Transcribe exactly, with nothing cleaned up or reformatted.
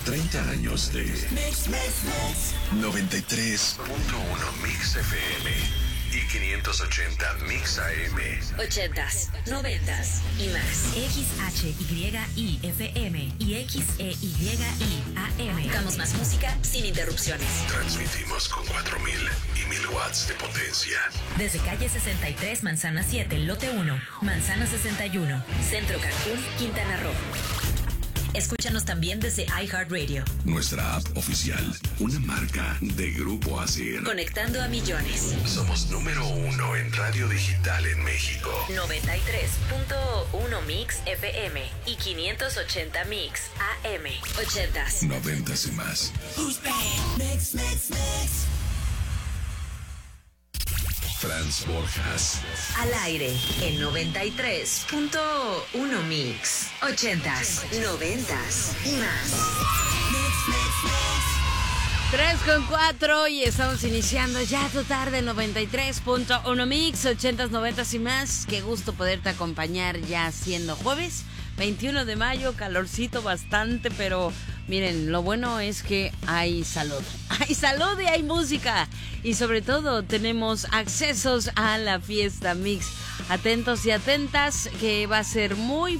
treinta años de Mix, Mix, Mix. noventa y tres punto uno Mix F M y quinientos ochenta Mix A M. Ochentas, noventas y más. X H Y I F M y X E Y I A M. Damos más música sin interrupciones. Transmitimos con cuatro mil y mil watts de potencia. Desde calle sesenta y tres, Manzana siete, lote uno, Manzana sesenta y uno. Centro Cancún, Quintana Roo. Escúchanos también desde iHeartRadio. Nuestra app oficial, una marca de Grupo Asir. Conectando a millones. Somos número uno en radio digital en México. noventa y tres punto uno Mix F M y quinientos ochenta Mix A M. Ochentas. Noventas y más. Who's bad? Mix, Mix, Mix. Franz Borjas. Al aire en noventa y tres punto uno Mix. Ochentas, noventas y más. Mix, Mix, Mix. tres con cuatro y estamos iniciando ya tu tarde noventa y tres punto uno Mix, ochentas, noventas y más. Qué gusto poderte acompañar ya siendo jueves veintiuno de mayo, calorcito bastante, pero miren, lo bueno es que hay salud. Hay salud y hay música. Y sobre todo tenemos accesos a la fiesta Mix. Atentos y atentas que va a ser muy